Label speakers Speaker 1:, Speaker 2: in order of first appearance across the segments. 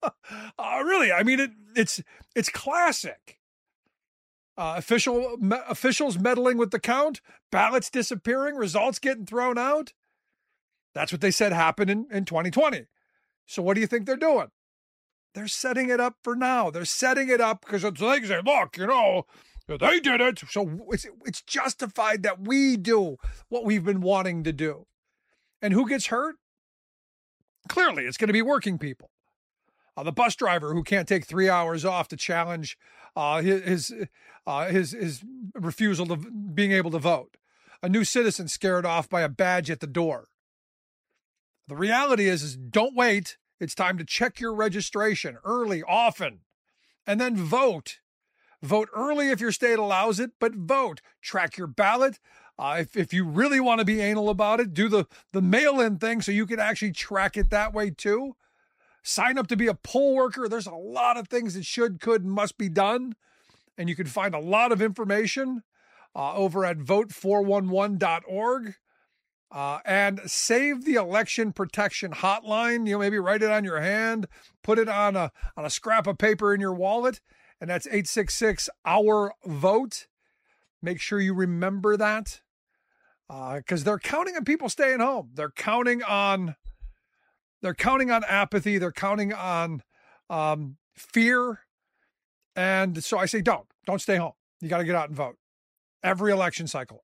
Speaker 1: Really, I mean, it's classic. Officials meddling with the count, ballots disappearing, results getting thrown out. That's what they said happened in 2020. So what do you think they're doing? They're setting it up for now. They're setting it up because it's like, look, they did it. So it's justified that we do what we've been wanting to do. And who gets hurt? Clearly, it's going to be working people. The bus driver who can't take 3 hours off to challenge his refusal of being able to vote. A new citizen scared off by a badge at the door. The reality is don't wait. It's time to check your registration early, often, and then vote. Vote early if your state allows it, but vote. Track your ballot. If you really want to be anal about it, do the mail-in thing so you can actually track it that way too. Sign up to be a poll worker. There's a lot of things that should, could, and must be done. And you can find a lot of information over at vote411.org. And save the election protection hotline. Maybe write it on your hand, put it on a scrap of paper in your wallet. And that's 866-OUR-VOTE. Make sure you remember that. Because they're counting on people staying home. They're counting on apathy. They're counting on fear. And so I say, don't stay home. You got to get out and vote. Every election cycle.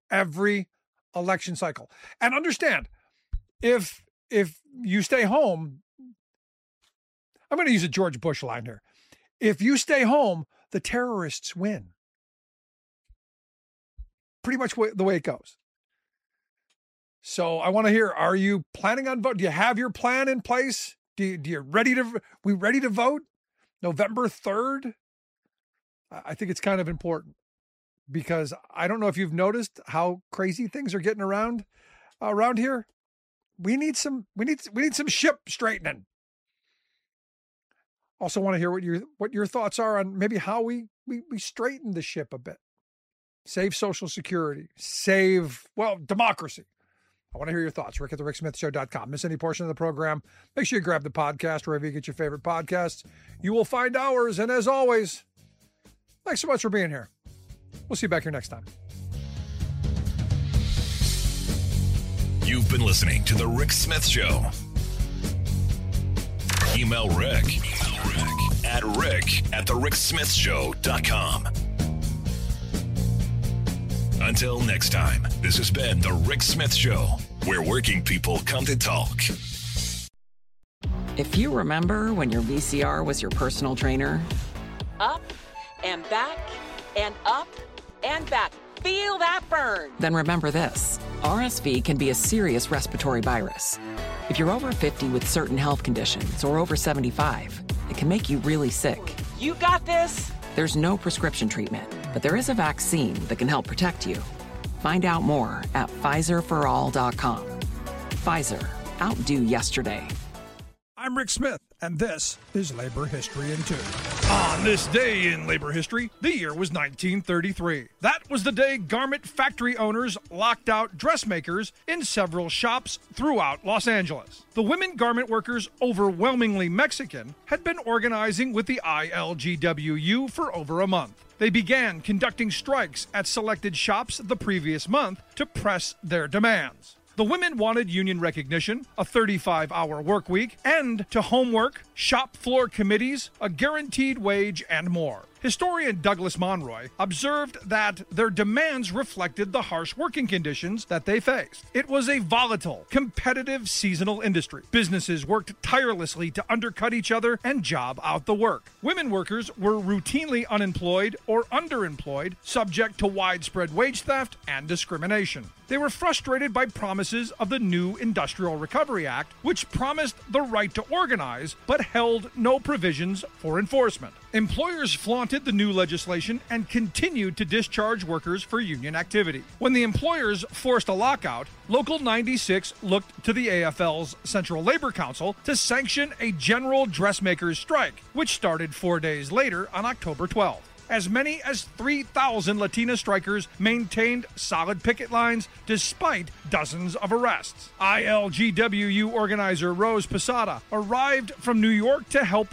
Speaker 1: And understand, if you stay home, I'm going to use a George Bush line here. If you stay home, the terrorists win. Pretty much the way it goes. So I want to hear, are you planning on voting? Do you have your plan in place? We ready to vote? November 3rd? I think it's kind of important because I don't know if you've noticed how crazy things are getting around here. We need some ship straightening. Also want to hear what your thoughts are on maybe how we straighten the ship a bit. Save Social Security. Save, democracy. I want to hear your thoughts. Rick at thericksmithshow.com. Miss any portion of the program? Make sure you grab the podcast wherever you get your favorite podcasts. You will find ours. And as always, thanks so much for being here. We'll see you back here next time.
Speaker 2: You've been listening to The Rick Smith Show. Email Rick at rick@thericksmithshow.com. Until next time, this has been The Rick Smith Show, where working people come to talk.
Speaker 3: If you remember when your VCR was your personal trainer.
Speaker 4: Up and back and up and back. Feel that burn.
Speaker 3: Then remember this. RSV can be a serious respiratory virus. If you're over 50 with certain health conditions or over 75, it can make you really sick.
Speaker 4: You got this.
Speaker 3: There's no prescription treatment, but there is a vaccine that can help protect you. Find out more at PfizerForAll.com. Pfizer. Outdo yesterday.
Speaker 1: I'm Rick Smith, and this is Labor History in 2. On this day in labor history, the year was 1933. That was the day garment factory owners locked out dressmakers in several shops throughout Los Angeles. The women garment workers, overwhelmingly Mexican, had been organizing with the ILGWU for over a month. They began conducting strikes at selected shops the previous month to press their demands. The women wanted union recognition, a 35-hour work week, end to homework, shop floor committees, a guaranteed wage, and more. Historian Douglas Monroy observed that their demands reflected the harsh working conditions that they faced. It was a volatile, competitive seasonal industry. Businesses worked tirelessly to undercut each other and job out the work. Women workers were routinely unemployed or underemployed, subject to widespread wage theft and discrimination. They were frustrated by promises of the new Industrial Recovery Act, which promised the right to organize, but held no provisions for enforcement. Employers flaunted the new legislation and continued to discharge workers for union activity. When the employers forced a lockout, Local 96 looked to the AFL's Central Labor Council to sanction a general dressmakers strike, which started 4 days later on October 12th. As many as 3,000 Latina strikers maintained solid picket lines despite dozens of arrests. ILGWU organizer Rose Posada arrived from New York to help